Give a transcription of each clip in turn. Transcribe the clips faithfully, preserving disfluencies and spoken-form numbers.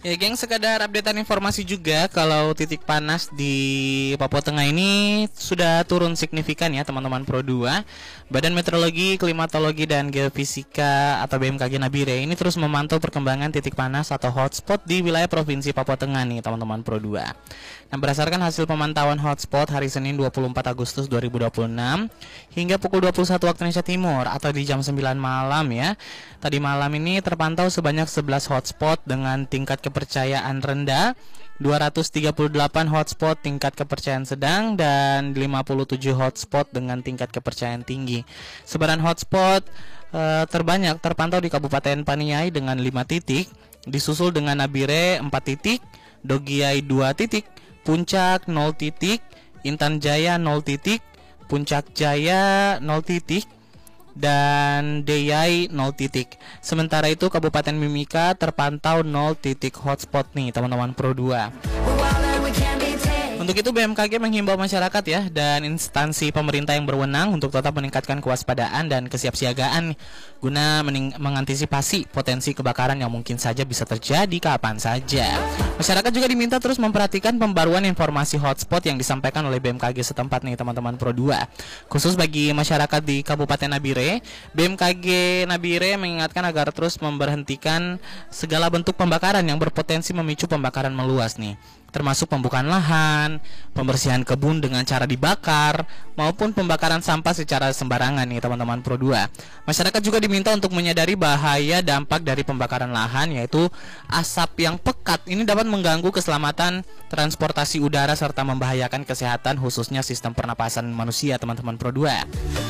Ya geng, sekadar updatean informasi juga kalau titik panas di Papua Tengah ini sudah turun signifikan ya teman-teman Pro dua. Badan Meteorologi, Klimatologi dan Geofisika atau B M K G Nabire ini terus memantau perkembangan titik panas atau hotspot di wilayah Provinsi Papua Tengah nih teman-teman Pro dua. Nah, berdasarkan hasil pemantauan hotspot hari Senin dua puluh empat Agustus dua ribu dua puluh enam hingga pukul dua puluh satu waktu Indonesia Timur atau di jam sembilan malam ya. Tadi malam ini terpantau sebanyak sebelas hotspot dengan tingkat kepercayaan rendah, dua ratus tiga puluh delapan hotspot tingkat kepercayaan sedang, dan lima puluh tujuh hotspot dengan tingkat kepercayaan tinggi. Sebaran hotspot e, terbanyak terpantau di Kabupaten Paniai dengan lima titik, disusul dengan Nabire empat titik, Dogiai dua titik, Puncak nol titik, Intan Jaya nol titik, Puncak Jaya nol titik, dan Deyai nol titik. Sementara itu Kabupaten Mimika terpantau nol titik hotspot nih teman-teman Pro dua. Untuk itu B M K G menghimbau masyarakat ya dan instansi pemerintah yang berwenang untuk tetap meningkatkan kewaspadaan dan kesiapsiagaan guna mengantisipasi potensi kebakaran yang mungkin saja bisa terjadi kapan saja. Masyarakat juga diminta terus memperhatikan pembaruan informasi hotspot yang disampaikan oleh B M K G setempat nih teman-teman Pro dua. Khusus bagi masyarakat di Kabupaten Nabire, B M K G Nabire mengingatkan agar terus memberhentikan segala bentuk pembakaran yang berpotensi memicu pembakaran meluas nih, termasuk pembukaan lahan, pembersihan kebun dengan cara dibakar, maupun pembakaran sampah secara sembarangan nih teman-teman Pro dua. Masyarakat juga diminta untuk menyadari bahaya dampak dari pembakaran lahan, yaitu asap yang pekat ini dapat mengganggu keselamatan transportasi udara serta membahayakan kesehatan khususnya sistem pernapasan manusia teman-teman Pro dua.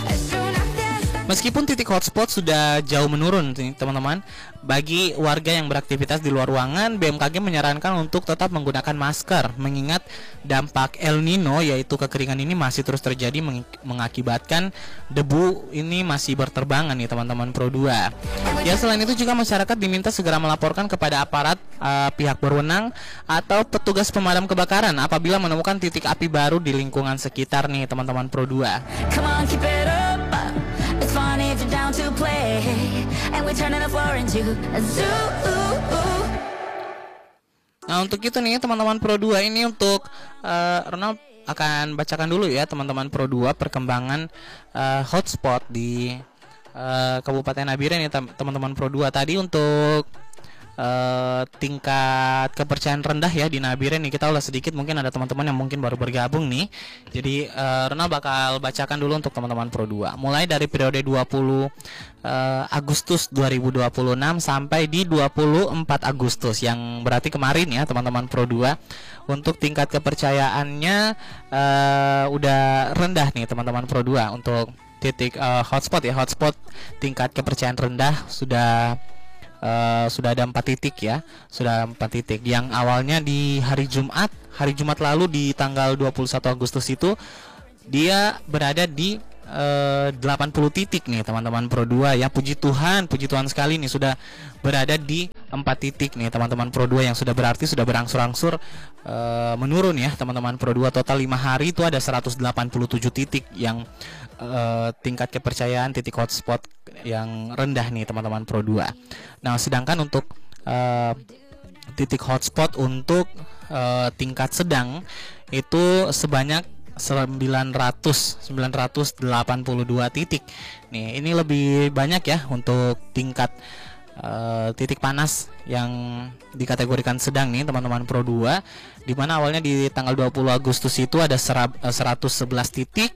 Meskipun titik hotspot sudah jauh menurun teman-teman, bagi warga yang beraktivitas di luar ruangan, B M K G menyarankan untuk tetap menggunakan masker mengingat dampak El Nino yaitu kekeringan ini masih terus terjadi meng mengakibatkan debu ini masih berterbangan nih teman-teman Pro dua. Ya, selain itu juga masyarakat diminta segera melaporkan kepada aparat uh, pihak berwenang atau petugas pemadam kebakaran apabila menemukan titik api baru di lingkungan sekitar nih teman-teman Pro dua. Nah, untuk itu nih teman-teman Pro dua ini untuk uh, Ronald akan bacakan dulu ya teman-teman Pro dua perkembangan uh, hotspot di uh, Kabupaten Nabire nih teman-teman Pro dua. Tadi untuk Uh, tingkat kepercayaan rendah ya di Nabire nih kita ulas sedikit, mungkin ada teman-teman yang mungkin baru bergabung nih. Jadi uh, Ronald bakal bacakan dulu untuk teman-teman Pro dua. Mulai dari periode dua puluh uh, Agustus dua ribu dua puluh enam sampai di dua puluh empat Agustus yang berarti kemarin ya teman-teman Pro dua. Untuk tingkat kepercayaannya uh, udah rendah nih teman-teman Pro dua. Untuk titik uh, hotspot ya, hotspot tingkat kepercayaan rendah sudah Uh, sudah ada empat titik ya, sudah empat titik. Yang awalnya di hari Jumat, hari Jumat lalu di tanggal dua puluh satu Agustus itu dia berada di uh, delapan puluh titik nih teman-teman Pro dua ya. Puji Tuhan, puji Tuhan sekali nih sudah berada di empat titik nih teman-teman Pro dua, yang sudah berarti sudah berangsur-angsur uh, menurun ya teman-teman Pro dua. Total lima hari itu ada seratus delapan puluh tujuh titik yang Uh, tingkat kepercayaan titik hotspot yang rendah nih teman-teman Pro dua. Nah, sedangkan untuk uh, titik hotspot untuk uh, tingkat sedang itu sebanyak sembilan ratus delapan puluh dua titik. Nih, ini lebih banyak ya untuk tingkat uh, titik panas yang dikategorikan sedang nih teman-teman Pro dua, di mana awalnya di tanggal dua puluh Agustus itu ada seratus sebelas titik.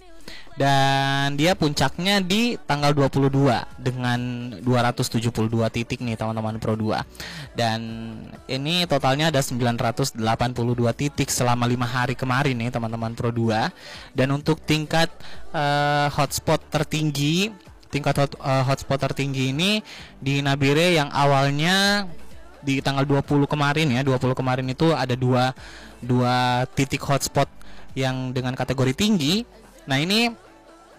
Dan dia puncaknya di tanggal dua puluh dua dengan dua ratus tujuh puluh dua titik nih teman-teman Pro dua. Dan ini totalnya ada sembilan ratus delapan puluh dua titik selama lima hari kemarin nih teman-teman Pro dua. Dan untuk tingkat uh, hotspot tertinggi, tingkat hot, uh, hotspot tertinggi ini di Nabire yang awalnya di tanggal dua puluh kemarin ya, dua puluh kemarin itu ada dua dua titik hotspot yang dengan kategori tinggi. Nah, ini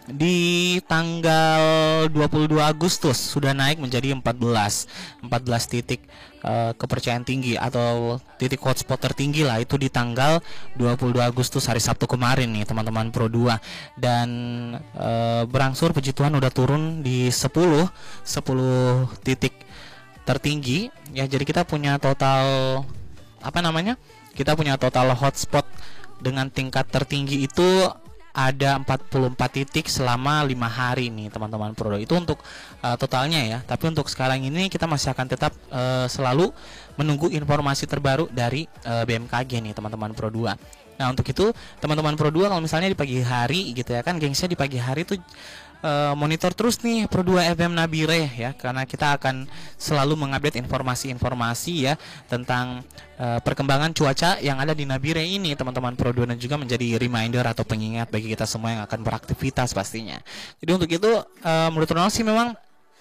di tanggal dua puluh dua Agustus sudah naik menjadi empat belas titik uh, kepercayaan tinggi atau titik hotspot tertinggi lah, itu di tanggal dua puluh dua Agustus hari Sabtu kemarin nih teman-teman Pro dua. Dan uh, berangsur puji Tuhan udah turun di sepuluh titik tertinggi ya. Jadi kita punya total apa namanya? Kita punya total hotspot dengan tingkat tertinggi itu ada empat puluh empat titik selama lima hari nih teman-teman Pro dua. Itu untuk uh, totalnya ya. Tapi untuk sekarang ini kita masih akan tetap uh, selalu menunggu informasi terbaru dari uh, B M K G nih teman-teman Pro dua. Nah untuk itu teman-teman Pro dua, kalau misalnya di pagi hari gitu ya kan, gengsnya di pagi hari tuh Uh, monitor terus nih Pro dua F M Nabire ya, karena kita akan selalu mengupdate informasi-informasi ya tentang uh, perkembangan cuaca yang ada di Nabire ini teman-teman Pro dua, dan juga menjadi reminder atau pengingat bagi kita semua yang akan beraktivitas pastinya. Jadi untuk itu uh, menurut Ronald sih memang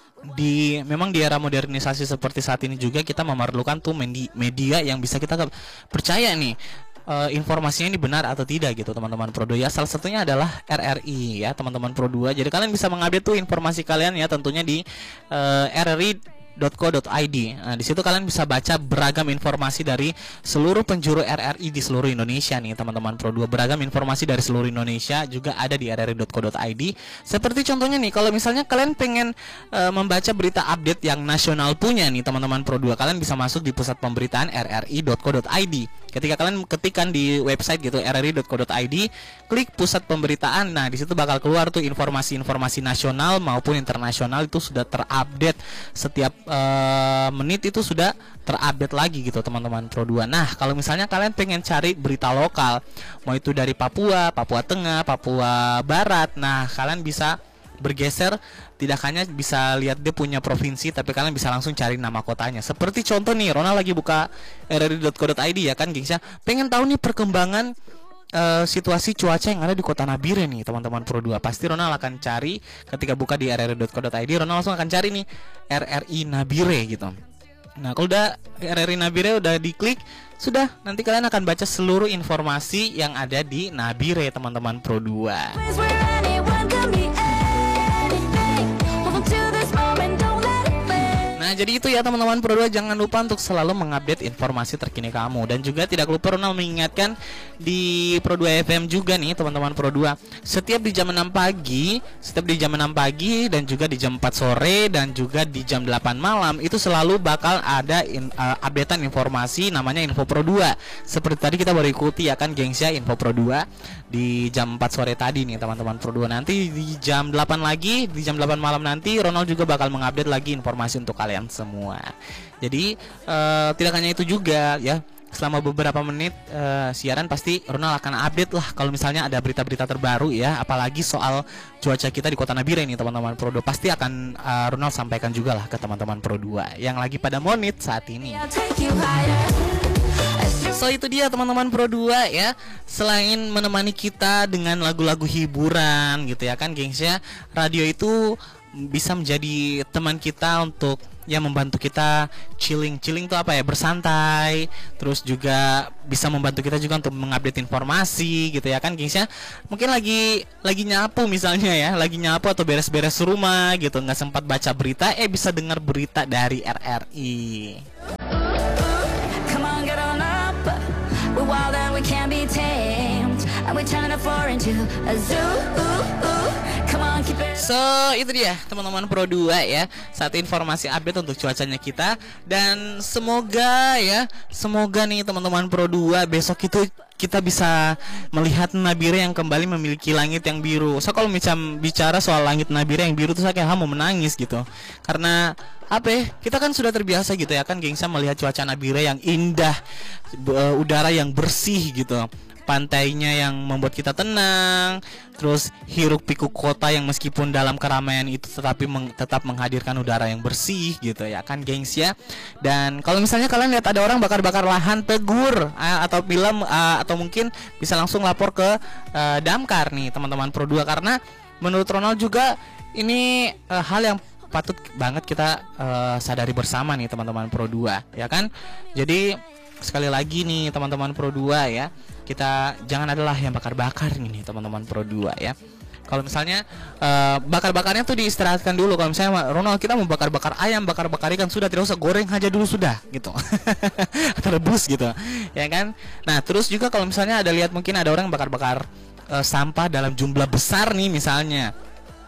di memang di era modernisasi seperti saat ini juga kita memerlukan tuh media yang bisa kita percaya nih Uh, informasinya ini benar atau tidak gitu teman-teman Pro dua ya. Salah satunya adalah R R I ya teman-teman Pro dua. Jadi kalian bisa mengupdate tuh informasi kalian ya tentunya di uh, r r i dot co dot i d. Nah, di situ kalian bisa baca beragam informasi dari seluruh penjuru R R I di seluruh Indonesia nih teman-teman Pro dua. Beragam informasi dari seluruh Indonesia juga ada di r r i dot co dot i d. Seperti contohnya nih, kalau misalnya kalian pengen uh, membaca berita update yang nasional punya nih teman-teman Pro dua, kalian bisa masuk di pusat pemberitaan r r i dot co dot i d. Ketika kalian ketikkan di website gitu r r i dot co dot i d, klik pusat pemberitaan. Nah, di situ bakal keluar tuh informasi-informasi nasional maupun internasional itu sudah terupdate setiap uh, menit, itu sudah terupdate lagi gitu teman-teman Pro dua. Nah, kalau misalnya kalian pengen cari berita lokal, mau itu dari Papua, Papua Tengah, Papua Barat, nah kalian bisa bergeser, tidak hanya bisa lihat dia punya provinsi, tapi kalian bisa langsung cari nama kotanya. Seperti contoh nih, Ronald lagi buka r r i dot co dot i d ya kan gengs ya, pengen tahu nih perkembangan uh, situasi cuaca yang ada di kota Nabire nih teman-teman Pro dua. Pasti Ronald akan cari, ketika buka di r r i dot co dot i d, Ronald langsung akan cari nih R R I Nabire gitu. Nah, kalau udah R R I Nabire udah diklik, sudah, nanti kalian akan baca seluruh informasi yang ada di Nabire teman-teman Pro dua. Nah, jadi itu ya teman-teman Pro dua, jangan lupa untuk selalu mengupdate informasi terkini kamu. Dan juga tidak lupa Ronald mengingatkan di Pro dua F M juga nih teman-teman Pro dua, setiap di jam enam pagi, setiap di jam enam pagi dan juga di jam empat sore dan juga di jam delapan malam itu selalu bakal ada in, uh, updatean informasi namanya Info Pro dua. Seperti tadi kita baru ikuti ya kan gengs ya, Info Pro dua di jam empat sore tadi nih teman-teman Pro dua. Nanti di jam delapan lagi, di jam delapan malam nanti Ronald juga bakal mengupdate lagi informasi untuk kalian semua. Jadi uh, tidak hanya itu juga ya, selama beberapa menit uh, siaran pasti Ronald akan update lah kalau misalnya ada berita-berita terbaru ya, apalagi soal cuaca kita di kota Nabire ini teman-teman Pro dua. Pasti akan uh, Ronald sampaikan juga lah ke teman-teman Pro dua yang lagi pada monit saat ini. So itu dia teman-teman Pro dua ya. Selain menemani kita dengan lagu-lagu hiburan gitu ya kan gengs ya, radio itu bisa menjadi teman kita untuk ya membantu kita chilling. Chilling tuh apa ya, bersantai. Terus juga bisa membantu kita juga untuk mengupdate informasi gitu ya kan gengs ya. Mungkin lagi lagi nyapu misalnya ya, lagi nyapu atau beres-beres rumah gitu, nggak sempat baca berita, eh bisa dengar berita dari R R I. So itu dia teman-teman Pro dua ya, satu informasi update untuk cuacanya kita. Dan semoga ya, semoga nih teman-teman Pro dua besok itu kita bisa melihat Nabire yang kembali memiliki langit yang biru. So kalau macam bicara soal langit Nabire yang biru tuh saya kayak mau menangis gitu. Karena apa ya, kita kan sudah terbiasa gitu ya kan gengsa melihat cuaca Nabire yang indah, udara yang bersih gitu, pantainya yang membuat kita tenang, terus hiruk pikuk kota yang meskipun dalam keramaian itu tetapi meng, tetap menghadirkan udara yang bersih gitu ya kan gengs ya. Dan kalau misalnya kalian lihat ada orang bakar-bakar lahan, tegur uh, atau film uh, atau mungkin bisa langsung lapor ke uh, Damkar nih teman-teman Pro dua, karena menurut Ronald juga ini uh, hal yang patut banget kita uh, sadari bersama nih teman-teman Pro dua ya kan. Jadi sekali lagi nih teman-teman Pro dua ya, kita jangan adalah yang bakar-bakar nih teman-teman Pro dua ya. Kalau misalnya uh, bakar-bakarnya tuh diistirahatkan dulu. Kalau misalnya Ronald kita mau bakar-bakar ayam, bakar-bakar ikan, sudah tidak usah, goreng aja dulu sudah gitu. Atau rebus gitu ya kan. Nah terus juga kalau misalnya ada lihat mungkin ada orang bakar-bakar uh, sampah dalam jumlah besar nih misalnya,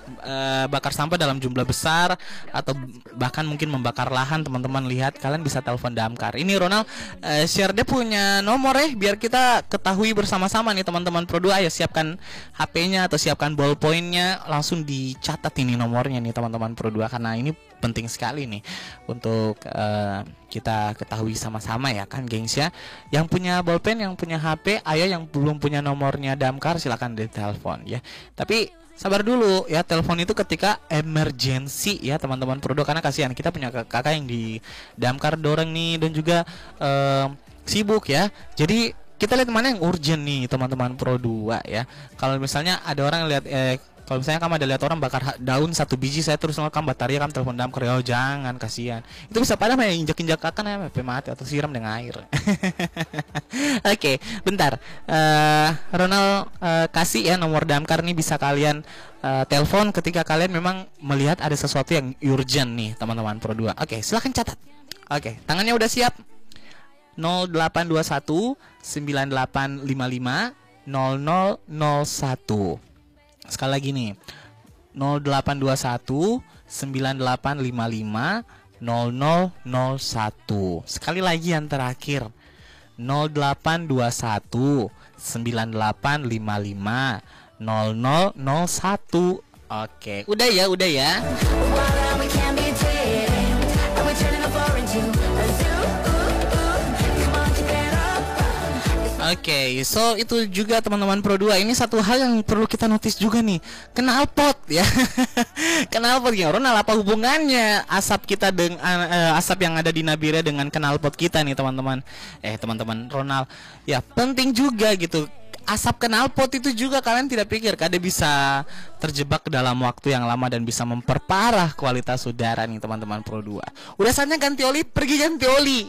uh, bakar sampah dalam jumlah besar atau bahkan mungkin membakar lahan, teman-teman lihat, kalian bisa telepon damkar. Ini Ronald uh, share dia punya nomor ya, biar kita ketahui bersama-sama nih teman-teman Pro dua. Ayo siapkan H P-nya atau siapkan ballpoint-nya, langsung dicatat ini nomornya nih teman-teman Pro dua, karena ini penting sekali nih untuk uh, kita ketahui sama-sama ya kan gengs ya. Yang punya bolpen, yang punya H P, ayo yang belum punya nomornya damkar silakan ditelepon ya. Tapi sabar dulu ya, telepon itu ketika emergency ya teman-teman Pro dua, karena kasihan kita punya kakak yang di damkar dorong nih dan juga uh, sibuk ya. Jadi kita lihat mana yang urgent nih teman-teman Pro dua ya. Kalau misalnya ada orang lihat eh kalau misalnya kamu ada lihat orang bakar daun satu biji, saya terus ngekam baterai, kamu telepon damkar, oh jangan, kasihan. Itu bisa pada main injak-injak akan ya, P mati atau siram dengan air. Oke, okay, bentar. Uh, Ronald uh, kasih ya nomor damkar nih, bisa kalian uh, telepon ketika kalian memang melihat ada sesuatu yang urgent nih teman-teman Pro dua. Oke, okay, silahkan catat. Oke, okay, tangannya udah siap. nol delapan dua satu sembilan delapan lima lima nol nol nol satu. Sekali lagi nih, nol delapan dua satu sembilan delapan lima lima nol nol nol satu. Sekali lagi yang terakhir, nol delapan dua satu sembilan delapan lima lima nol nol nol satu. Oke, udah ya, udah ya. Oke, okay, so itu juga teman-teman Pro dua. Ini satu hal yang perlu kita notice juga nih, knalpot ya. Knalpot ya, Ronald, apa hubungannya asap kita dengan uh, asap yang ada di Nabire dengan knalpot kita nih teman-teman? Eh teman-teman Ronald, ya penting juga gitu. Asap knalpot itu juga kalian tidak pikir kadang bisa terjebak dalam waktu yang lama dan bisa memperparah kualitas udara nih teman-teman Pro dua. Udah saatnya ganti oli, pergi ganti oli.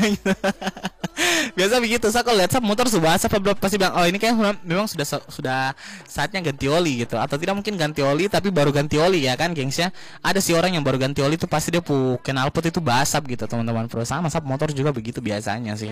Biasa begitu. Saya kalau lihat motor sudah asap pasti bilang, oh ini kayak memang sudah sudah saatnya ganti oli gitu. Atau tidak mungkin ganti oli tapi baru ganti oli ya kan gengs ya. Ada sih orang yang baru ganti oli itu pasti dia pu knalpot itu basap gitu teman-teman Pro. Sama asap motor juga begitu biasanya sih.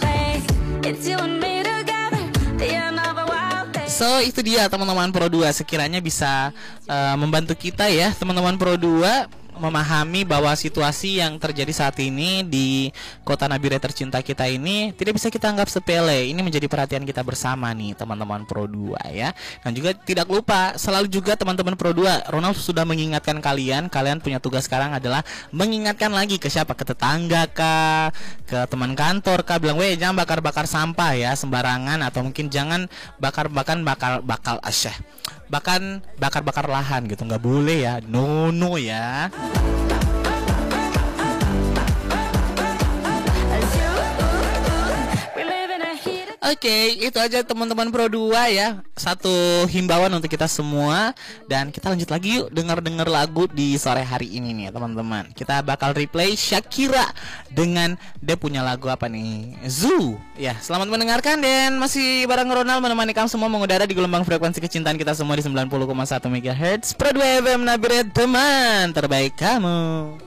So itu dia teman-teman Pro dua, sekiranya bisa uh, membantu kita ya teman-teman Pro dua memahami bahwa situasi yang terjadi saat ini di kota Nabire tercinta kita ini tidak bisa kita anggap sepele. Ini menjadi perhatian kita bersama nih teman-teman Pro dua ya. Dan juga tidak lupa selalu juga teman-teman Pro dua, Ronald sudah mengingatkan kalian, kalian punya tugas sekarang adalah mengingatkan lagi ke siapa, ke tetangga kah, ke teman kantor kah, bilang weh jangan bakar-bakar sampah ya sembarangan, atau mungkin jangan bakar-bakar bakal bakal asyah bahkan bakar-bakar lahan gitu, nggak boleh ya, no no ya. Oke, okay, itu aja teman-teman Pro dua ya. Satu himbauan untuk kita semua. Dan kita lanjut lagi yuk dengar-dengar lagu di sore hari ini nih teman-teman. Kita bakal replay Shakira dengan dia punya lagu apa nih, Zoo. Ya, selamat mendengarkan dan masih bareng Ronald menemani kamu semua mengudara di gelombang frekuensi kecintaan kita semua di sembilan puluh koma satu megahertz Pro dua F M Nabire, teman terbaik kamu.